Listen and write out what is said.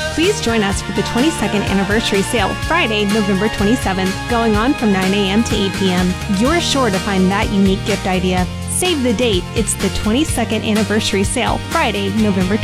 Please join us for the 22nd anniversary sale, Friday, November 27th, going on from 9 a.m. to 8 p.m. You're sure to find that unique gift idea. Save the date. It's the 22nd anniversary sale, Friday, November